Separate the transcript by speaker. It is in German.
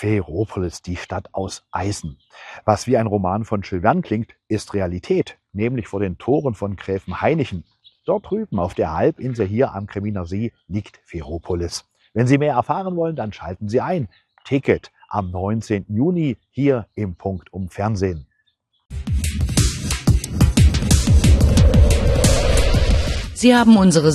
Speaker 1: Ferropolis, die Stadt aus Eisen. Was wie ein Roman von Jules Verne klingt, ist Realität, nämlich vor den Toren von Gräfenhainichen. Dort drüben auf der Halbinsel hier am Kreminer See liegt Ferropolis. Wenn Sie mehr erfahren wollen, dann schalten Sie ein. Ticket am 19. Juni hier im Punktum Fernsehen.
Speaker 2: Sie haben unsere